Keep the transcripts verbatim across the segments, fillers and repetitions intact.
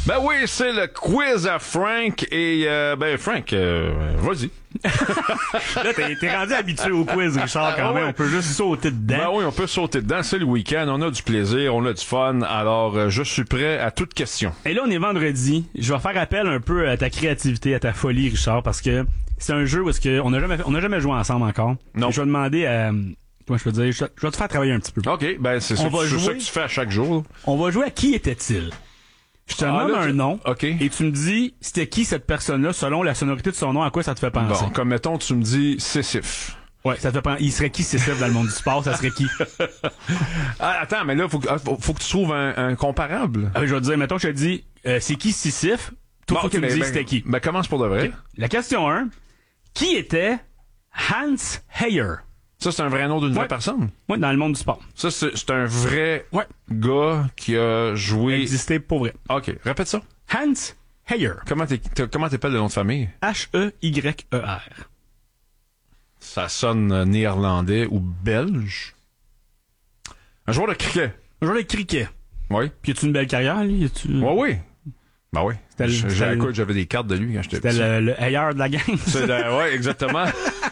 Ben oui, c'est le quiz à Frank et euh, ben Frank, euh, vas-y. Là, t'es, t'es rendu habitué au quiz, Richard, quand Ah, même. ouais. On peut juste sauter dedans. Ben oui, on peut sauter dedans. C'est le week-end, on a du plaisir, on a du fun. Alors, euh, je suis prêt à toute question. Et là, on est vendredi. Je vais faire appel un peu à ta créativité, à ta folie, Richard, parce que c'est un jeu où est-ce que on n'a jamais, fait- on n'a jamais joué ensemble encore. Non. Et je vais demander à, comment je peux dire, je, je vais te faire travailler un petit peu. OK, ben c'est ça, On va c'est ça jouer. que tu fais à chaque jour. On va jouer à qui était-il? Je te Ah, demande là, un tu- nom. OK. Et tu me dis, c'était qui cette personne-là, selon la sonorité de son nom, à quoi ça te fait penser? Bon, comme mettons, tu me dis Sisyphe. Ouais, ça te fait penser. Il serait qui Sisyphe dans le monde du sport? Ça serait qui? Ah, attends, mais là, faut que, ah, faut, faut que tu trouves un, un comparable. Euh, je vais te dire, mettons, je te dis, euh, c'est qui Sisyphe? Toi, Bon, faut OK, que tu me ben, dises ben, c'était qui. Ben, commence pour de vrai. Ok. La question un. Qui était Hans Heyer? Ça, c'est un vrai nom d'une Ouais. vraie personne. Ouais, dans le monde du sport. Ça, c'est, c'est un vrai Ouais. gars qui a joué... Existé pour vrai. OK, répète ça. Hans Heyer. Comment t'es, t'as- comment t'appelles le nom de famille? H E Y E R. Ça sonne euh, néerlandais ou belge. Un joueur de cricket. Un joueur de cricket. Oui. Puis as-tu une belle carrière, lui? As-tu... Oui, oui. Ben oui. C'était le- J'ai- c'était le- écoute, j'avais des cartes de lui quand j'étais C'était petit. le, le Heyer de la gang. C'est le- ouais, exactement.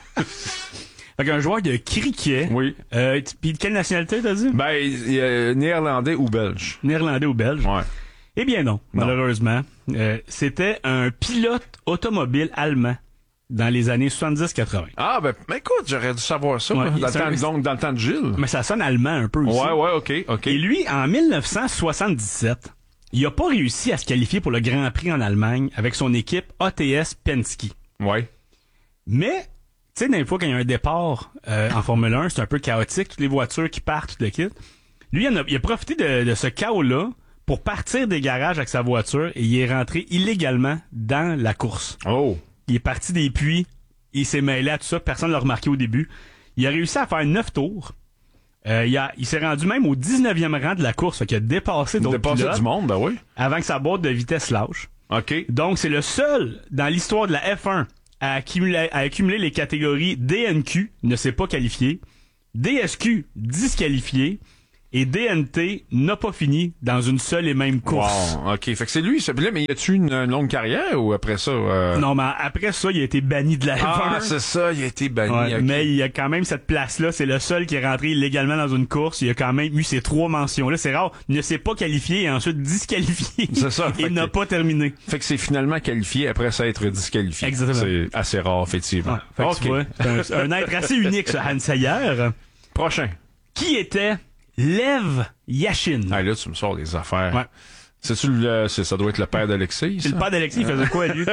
Fait qu'un joueur de cricket. Oui. Euh, t- Puis de quelle nationalité, t'as dit? Ben, il- il- néerlandais ou belge. Néerlandais ou belge? Ouais. Eh bien non, Non. malheureusement. Euh, c'était un pilote automobile allemand dans les années soixante-dix quatre-vingts. Ah, ben, ben écoute, j'aurais dû savoir ça. Ouais, là, dans, c'est le un- temps, donc, dans le temps de Gilles. Mais ça sonne allemand un peu aussi. Ouais, ouais, OK, OK. Et lui, en dix-neuf cent soixante-dix-sept, il a pas réussi à se qualifier pour le Grand Prix en Allemagne avec son équipe A T S Penske. Ouais. Mais, tu sais, des fois, quand il y a un départ euh, en Formule un, c'est un peu chaotique, toutes les voitures qui partent, tout le kit. Lui, il, en a, il a profité de, de ce chaos-là pour partir des garages avec sa voiture et il est rentré illégalement dans la course. Oh. Il est parti des puits, il s'est mêlé à tout ça, personne ne l'a remarqué au début. Il a réussi à faire neuf tours. Euh, il, a, il s'est rendu même au dix-neuvième rang de la course, fait qu'il a dépassé d'autres Dépasser pilotes du monde, ben oui. avant que sa boîte de vitesse lâche. OK. Donc, c'est le seul dans l'histoire de la F un à accumuler, à accumuler les catégories D N Q, ne s'est pas qualifié, D S Q, disqualifié, et D N T n'a pas fini dans une seule et même course. Wow, OK. Fait que c'est lui, ça. Puis là, mais y a-tu une, une longue carrière ou après ça? euh... Non, mais après ça, il a été banni de la F un. Ah, c'est ça, il a été banni. Ouais, OK. mais il y a quand même cette place-là. C'est le seul qui est rentré illégalement dans une course. Il a quand même eu ces trois mentions-là. C'est rare. Il ne s'est pas qualifié et ensuite disqualifié. C'est ça, fait Et que- n'a pas terminé. Fait que c'est finalement qualifié après ça être disqualifié. Exactement. C'est assez rare, effectivement. Ouais, fait que OK. tu vois, c'est un, un être assez unique, ce Hans Heyer. Prochain. Qui était Lev Yashin? Ah, là, tu me sors des affaires. Ouais. C'est-tu le, c'est, ça doit être le père d'Alexis, C'est ça? le père d'Alexis, il faisait quoi, lui?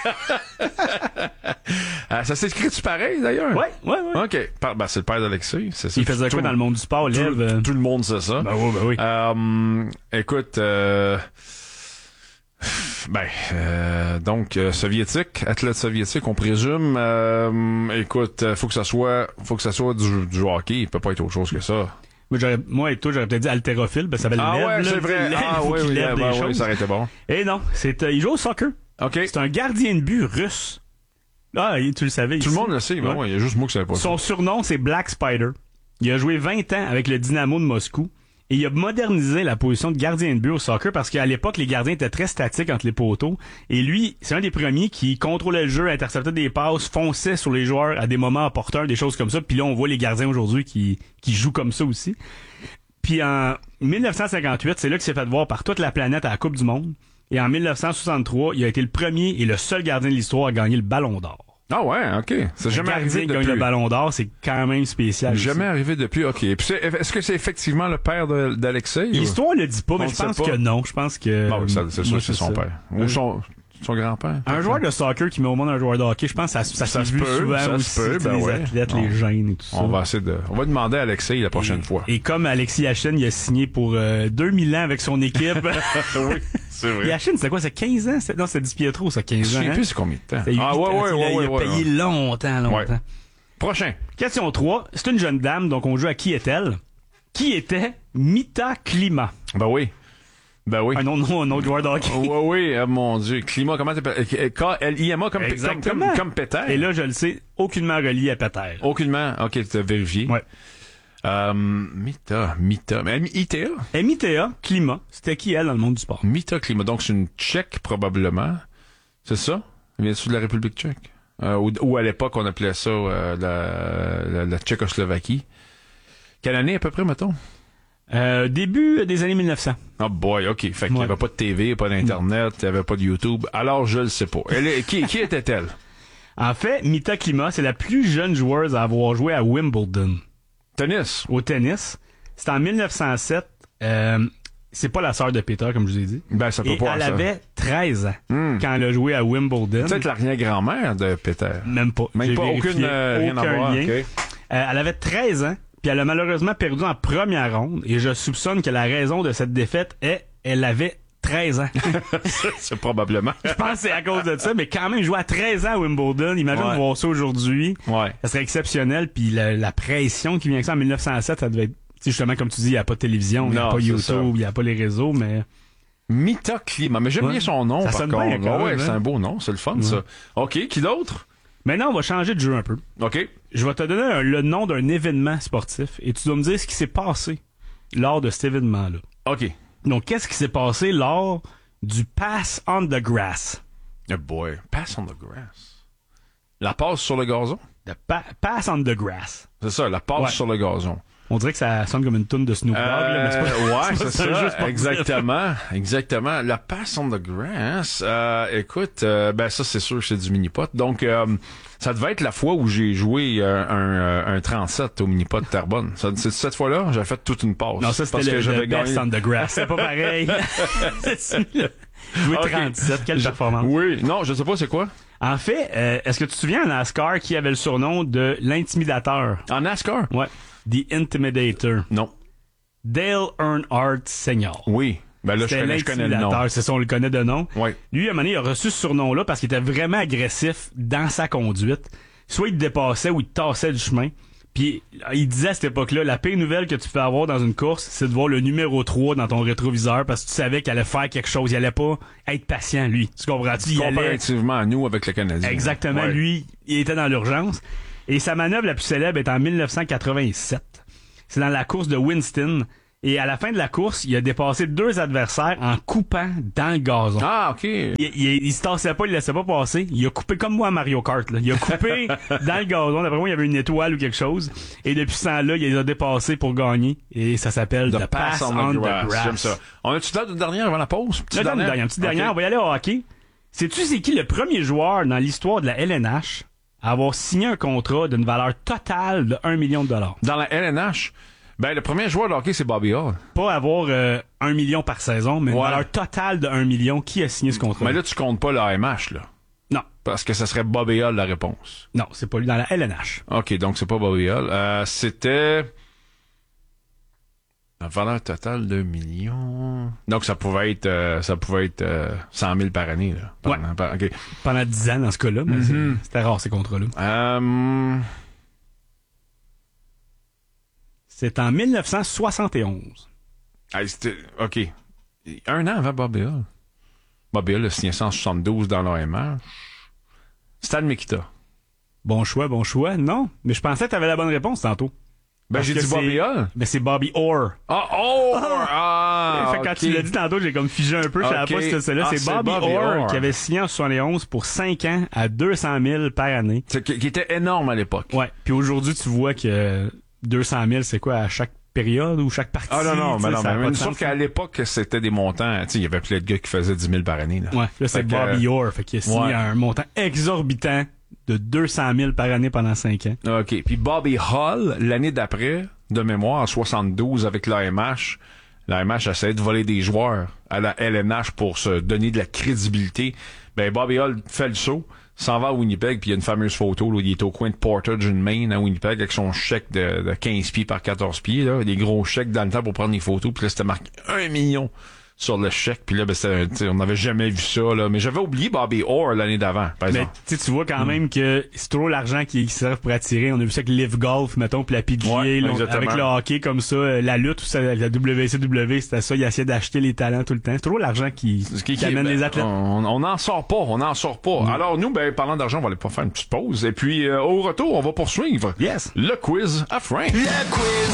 Ah, ça s'écrit-tu pareil, d'ailleurs? Ouais, ouais, ouais. OK. Par- Ben, c'est le père d'Alexis. C'est ça. Il faisait Tout- quoi dans le monde du sport, tout, Lev? euh? tout le monde sait ça. Ben oui, ben oui. Euh, écoute, euh, ben, euh, donc, euh, soviétique, athlète soviétique, on présume. Euh, écoute, euh, faut que ça soit, faut que ça soit du, du hockey. Il peut pas être autre chose que ça. Moi, j'aurais- moi et toi, j'aurais peut-être dit haltérophile, ben ça s'appelle Ah Lev, ouais, là, c'est tu vrai. lèves, Ah il faut oui, qu'il oui, lève ben des oui, choses. ça aurait été bon. Et non, c'est, euh, il joue au soccer. OK. C'est un gardien de but russe. Ah, il- tu le savais. Tout ici. le monde le sait, mais Ouais. ouais, il y a juste moi qui savais pas ça. Son surnom, c'est Black Spider. Il a joué vingt ans avec le Dynamo de Moscou. Et il a modernisé la position de gardien de but au soccer parce qu'à l'époque, les gardiens étaient très statiques entre les poteaux. Et lui, c'est un des premiers qui contrôlait le jeu, interceptait des passes, fonçait sur les joueurs à des moments opportuns, des choses comme ça. Puis là, on voit les gardiens aujourd'hui qui, qui jouent comme ça aussi. Puis en dix-neuf cent cinquante-huit, c'est là qu'il s'est fait voir par toute la planète à la Coupe du Monde. Et en dix-neuf cent soixante-trois, il a été le premier et le seul gardien de l'histoire à gagner le Ballon d'Or. Ah ouais, OK. C'est Un jamais gardien arrivé qui gagne depuis. le Ballon d'Or, c'est quand même spécial. Jamais aussi. arrivé depuis. OK. Puis c'est- est-ce que c'est effectivement le père de- d'Alexis? ou- L'histoire le dit pas, mais On je le pense sait pas. que non. Je pense que... Bon, ça, c'est sûr Moi, que c'est son ça. père. Ou son, son grand-père. Un joueur de soccer qui met au monde un joueur de hockey, je pense que ça, ça, Ça s'est se vu peut, souvent ça se aussi, peut, tu sais, ben les ouais. athlètes, On- les jeunes et tout ça. On va essayer de, on va demander à Alexis la prochaine et, fois. Et comme Alexis Yashin, il a signé pour euh, deux mille ans avec son équipe. oui, c'est vrai. Yashin, c'était quoi, c'est quinze ans? C'est- Non, c'est Di Pietro, ça, Je quinze ans. sais hein? plus c'est combien de temps. C'est Ah huit ouais, ans, ouais, il a- ouais, ouais, Il a ouais, payé ouais. longtemps, longtemps. Ouais. Prochain. Question trois. C'est une jeune dame, donc on joue à qui est-elle? Qui était Mita Klima? Ben oui. Ben oui. Un autre nom, un autre joueur de hockey. Oui, oui, euh, mon Dieu. Climat, comment t'appelles? K L I M A comme, comme, Exactement. comme, comme Péter. Et là, je le sais, aucunement relié à Peter. Aucunement. OK, tu as vérifié. Ouais. Euh, Mita, Mita, mais I T A? M I T A, Klima. C'était qui, elle, dans le monde du sport? Mita Klima, donc c'est une Tchèque, probablement. C'est ça? Vient-tu de la République tchèque? Euh, ou, ou à l'époque, on appelait ça euh, la, la, la Tchécoslovaquie. Quelle année, à peu près, mettons? Euh, début des années mille neuf cents. Oh boy, OK. Fait qu'il n'y Ouais. avait pas de T V, pas d'Internet, il n'y avait pas de YouTube. Alors, je le sais pas. Elle est, qui, qui était-elle? En fait, Mita Klima, c'est la plus jeune joueuse à avoir joué à Wimbledon, Tennis. au tennis. C'était en mille neuf cent sept. Euh, c'est pas la sœur de Peter, comme je vous ai dit. Ben, ça peut Et pas elle ça. avait treize ans Hmm. quand elle a joué à Wimbledon. Peut-être l'arrière-grand-mère de Peter. Même pas. Même J'ai pas, vérifié. aucune, euh, rien à Aucun voir. lien. OK. Euh, elle avait treize ans, puis elle a malheureusement perdu en première ronde, et je soupçonne que la raison de cette défaite est elle avait treize ans. C'est probablement. Je pense que c'est à cause de ça, mais quand même jouer à treize ans à Wimbledon, imagine Ouais. voir ça aujourd'hui. Ouais. Ça serait exceptionnel, puis la, la pression qui vient avec ça en mille neuf cent sept, ça devait être, tu sais, justement, comme tu dis, il n'y a pas de télévision, il n'y a Non, pas c'est YouTube, ça. il n'y a pas les réseaux, mais... Mita Klima. Mais j'aime Ouais. bien son nom, Ça par sonne contre. bien, quand ouais, même, c'est hein? un beau nom. C'est le fun, ça. OK. Qui d'autre? Maintenant, on va changer de jeu un peu. OK. Je vais te donner un- le nom d'un événement sportif, et tu dois me dire ce qui s'est passé lors de cet événement-là. OK. Donc, qu'est-ce qui s'est passé lors du Pass on the Grass? Oh boy. Pass on the grass. La passe sur le gazon? The pa- Pass on the Grass. C'est ça, la passe Ouais. sur le gazon. On dirait que ça sonne comme une toune de Snoop Dogg, là, mais c'est pas, Euh, ouais, c'est pas c'est un jeu ça. sportif. Exactement. Exactement. La pass on the grass. Euh, écoute, euh, ben ça, c'est sûr que c'est du mini-pot. Donc, euh, ça devait être la fois où j'ai joué euh, un, euh, un trente-sept au mini-pot de Terrebonne. Ça, c'est cette fois-là, j'ai fait toute une passe. Non, ça, parce c'était que le, j'avais le Best gagné. on the Grass. C'est pas pareil. C'est celui-là. Jouer Ok. trente-sept, quelle performance. Oui. Non, je sais pas c'est quoi. En fait, euh, est-ce que tu te souviens en NASCAR qui avait le surnom de l'intimidateur? En NASCAR? Ouais. The Intimidator. Non. Dale Earnhardt Senior. Oui. Ben là, je C'était connais, je connais le nom. l'intimidateur, c'est ça, on le connaît de nom. Ouais. Lui, à un moment donné, il a reçu ce surnom-là parce qu'il était vraiment agressif dans sa conduite. Soit il te dépassait ou il te tassait du chemin. Puis il disait à cette époque-là, la pire nouvelle que tu peux avoir dans une course, c'est de voir le numéro trois dans ton rétroviseur parce que tu savais qu'il allait faire quelque chose. Il allait pas être patient, lui. Tu comprends-tu? Il allait... Comparativement à nous avec le Canadien. Exactement. Ouais. Lui, il était dans l'urgence. Et sa manœuvre la plus célèbre est en mille neuf cent quatre-vingt-sept. C'est dans la course de Winston. Et à la fin de la course, il a dépassé deux adversaires en coupant dans le gazon. Ah, OK. Il, il, il se tassait pas, il laissait pas passer. Il a coupé comme moi à Mario Kart. Là. Il a coupé dans le gazon. D'après moi, il y avait une étoile ou quelque chose. Et depuis ce temps-là, il les a dépassés pour gagner. Et ça s'appelle The, The Pass on the Grass. J'aime ça. On a-tu date de dernière avant la pause? Petite Là, donne une dernière, une petite dernière. OK. On va y aller au hockey. Sais-tu c'est qui le premier joueur dans l'histoire de la L N H à avoir signé un contrat d'une valeur totale de un million de dollars? Dans la L N H, ben, le premier joueur de hockey, c'est Bobby Hall. Pas avoir euh, un million par saison, mais une Ouais. valeur totale de un million. Qui a signé ce contrat? Mais là, tu comptes pas la M H, là. Non. Parce que ça serait Bobby Hall la réponse. Non, c'est pas lui dans la L N H. OK, donc c'est pas Bobby Hall. Euh, c'était... La valeur totale de millions... Donc ça pouvait être euh, ça pouvait être euh, cent mille par année, là. Par- Ouais. par- OK. Pendant dix ans dans ce cas-là, mais Mhm. c'est- c'était rare ces contrats-là. Euh... C'est en mille neuf cent soixante et onze. hey, c'était... OK. Un an avant Bobby Hall. Bobby Hall a signé ça en soixante-douze dans l'A M H. Stan Mikita. Bon choix, bon choix. Non, mais je pensais que tu avais la bonne réponse tantôt. Ben, Parce j'ai que dit Bobby c'est- Hall. Mais c'est Bobby Orr. Ah, oh! Ah! fait que quand OK. tu l'as dit tantôt, j'ai comme figé un peu. Je savais Ok. pas si c'était celle-là. Ah, c'est c'est Bobby, Bobby Orr, Orr. qui avait signé en soixante et onze pour cinq ans à deux cent mille par année. C'est- Qui qui était énorme à l'époque. Ouais. Puis aujourd'hui, tu vois que deux cent mille, c'est quoi à chaque période ou chaque partie? Ah non, non, tu mais sais, non, ça a mais, pas de sauf sens. qu'à l'époque, c'était des montants, tu sais, il y avait plein de gars qui faisaient dix mille par année, là. Ouais. Là, c'est Fait que, Bobby Orr. Fait qu'il a signé ouais. un montant exorbitant de deux cent mille par année pendant cinq ans. OK. Puis Bobby Hall, l'année d'après, de mémoire, en soixante-douze, avec l'A M H, l'A M H essayait de voler des joueurs à la L N H pour se donner de la crédibilité. Ben, Bobby Hall fait le saut, s'en va à Winnipeg, puis il y a une fameuse photo, là, il est au coin de Portage and Main, à Winnipeg, avec son chèque de, de quinze pieds par quatorze pieds, là, des gros chèques dans le temps pour prendre des photos, puis là, c'était marqué un million sur le chèque, puis là, ben, c'était, tu sais, on n'avait jamais vu ça, là. Mais j'avais oublié Bobby Orr l'année d'avant, par Mais exemple. tu sais, tu vois Hmm. quand même que c'est trop l'argent qui, qui servent pour attirer. On a vu ça avec Live Golf, mettons, puis la P G A, Ouais, là, exactement. avec le hockey comme ça, euh, la lutte, ça, la W C W, c'était ça. Ils essayaient d'acheter les talents tout le temps. C'est trop l'argent qui, Ce qui, qui- amène ben, les athlètes. On on n'en sort pas, on n'en sort pas. Alors nous, ben parlant d'argent, on va aller pas faire une petite pause. Et puis euh, au retour, on va poursuivre Yes. le quiz à Frank. Le quiz